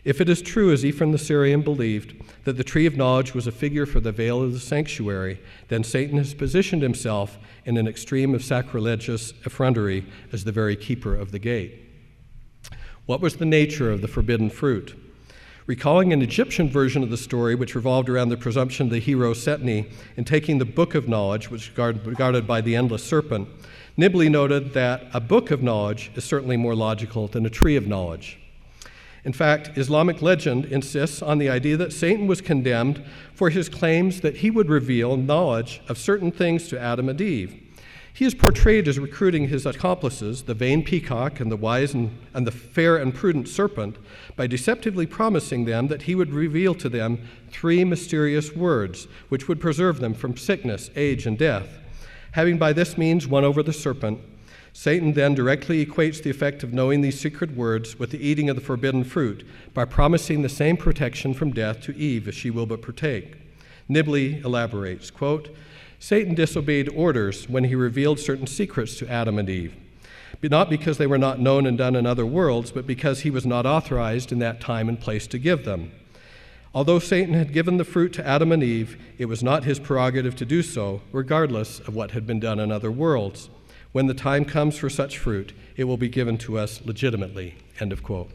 If it is true, as Ephraim the Syrian believed, that the tree of knowledge was a figure for the veil of the sanctuary, then Satan has positioned himself in an extreme of sacrilegious effrontery as the very keeper of the gate. What was the nature of the forbidden fruit? Recalling an Egyptian version of the story, which revolved around the presumption of the hero Setni in taking the book of knowledge, which was guarded by the endless serpent, Nibley noted that a book of knowledge is certainly more logical than a tree of knowledge. In fact, Islamic legend insists on the idea that Satan was condemned for his claims that he would reveal knowledge of certain things to Adam and Eve. He is portrayed as recruiting his accomplices, the vain peacock and the wise and the fair and prudent serpent, by deceptively promising them that he would reveal to them 3 mysterious words which would preserve them from sickness, age, and death. Having by this means won over the serpent, Satan then directly equates the effect of knowing these secret words with the eating of the forbidden fruit by promising the same protection from death to Eve if she will but partake. Nibley elaborates, quote, Satan disobeyed orders when he revealed certain secrets to Adam and Eve, but not because they were not known and done in other worlds, but because he was not authorized in that time and place to give them. Although Satan had given the fruit to Adam and Eve, it was not his prerogative to do so, regardless of what had been done in other worlds. When the time comes for such fruit, it will be given to us legitimately, end of quote.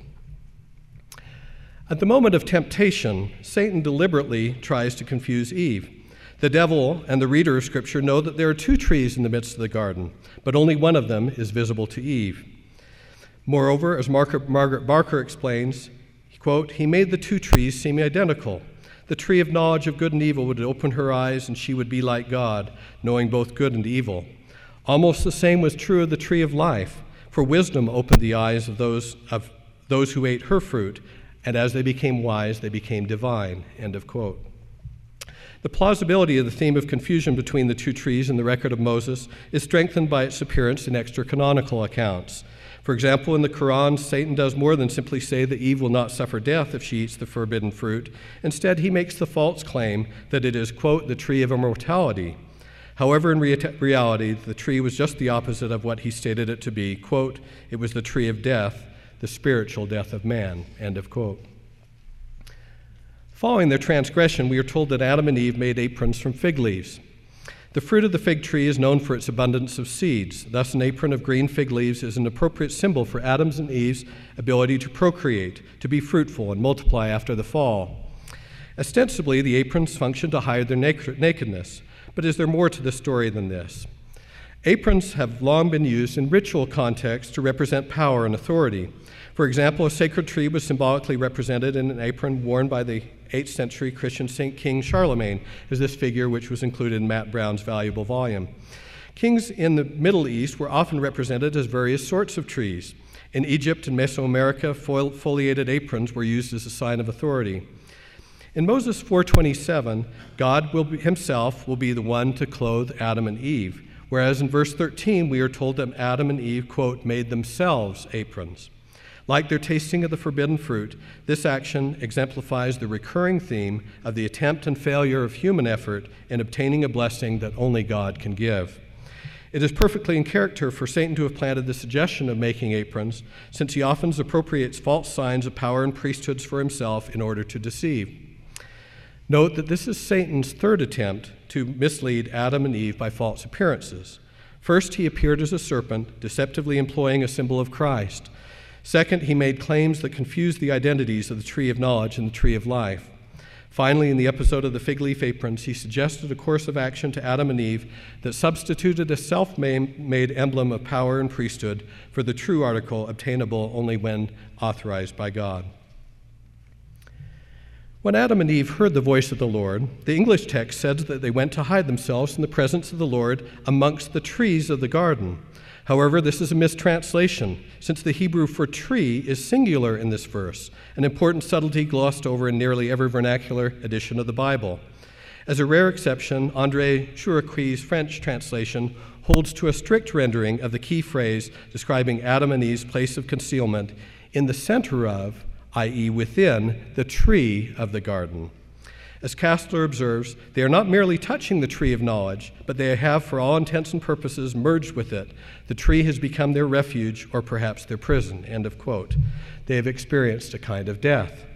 At the moment of temptation, Satan deliberately tries to confuse Eve. The devil and the reader of Scripture know that there are 2 trees in the midst of the garden, but only one of them is visible to Eve. Moreover, as Margaret Barker explains, quote, he made the 2 trees seem identical. The tree of knowledge of good and evil would open her eyes, and she would be like God, knowing both good and evil. Almost the same was true of the tree of life, for wisdom opened the eyes of those who ate her fruit, and as they became wise, they became divine, end of quote. The plausibility of the theme of confusion between the 2 trees in the record of Moses is strengthened by its appearance in extra-canonical accounts. For example, in the Quran, Satan does more than simply say that Eve will not suffer death if she eats the forbidden fruit. Instead, he makes the false claim that it is, quote, the tree of immortality. However, in reality, the tree was just the opposite of what he stated it to be. Quote, it was the tree of death, the spiritual death of man, end of quote. Following their transgression, we are told that Adam and Eve made aprons from fig leaves. The fruit of the fig tree is known for its abundance of seeds. Thus, an apron of green fig leaves is an appropriate symbol for Adam's and Eve's ability to procreate, to be fruitful and multiply after the fall. Ostensibly, the aprons function to hide their nakedness. But is there more to the story than this? Aprons have long been used in ritual contexts to represent power and authority. For example, a sacred tree was symbolically represented in an apron worn by the 8th century Christian Saint King Charlemagne, as this figure which was included in Matt Brown's valuable volume. Kings in the Middle East were often represented as various sorts of trees. In Egypt and Mesoamerica, foliated aprons were used as a sign of authority. In Moses 4:27, God himself will be the one to clothe Adam and Eve, whereas in verse 13 we are told that Adam and Eve, quote, made themselves aprons. Like their tasting of the forbidden fruit, this action exemplifies the recurring theme of the attempt and failure of human effort in obtaining a blessing that only God can give. It is perfectly in character for Satan to have planted the suggestion of making aprons, since he often appropriates false signs of power and priesthoods for himself in order to deceive. Note that this is Satan's 3rd attempt to mislead Adam and Eve by false appearances. First, he appeared as a serpent, deceptively employing a symbol of Christ. Second, he made claims that confused the identities of the tree of knowledge and the tree of life. Finally, in the episode of the fig leaf aprons, he suggested a course of action to Adam and Eve that substituted a self-made emblem of power and priesthood for the true article obtainable only when authorized by God. When Adam and Eve heard the voice of the Lord, the English text says that they went to hide themselves in the presence of the Lord amongst the trees of the garden. However, this is a mistranslation, since the Hebrew for tree is singular in this verse, an important subtlety glossed over in nearly every vernacular edition of the Bible. As a rare exception, André Chouraquy's French translation holds to a strict rendering of the key phrase describing Adam and Eve's place of concealment in the center of, i.e. within, the tree of the garden. As Kastler observes, they are not merely touching the tree of knowledge, but they have, for all intents and purposes, merged with it. The tree has become their refuge, or perhaps their prison, end of quote. They have experienced a kind of death,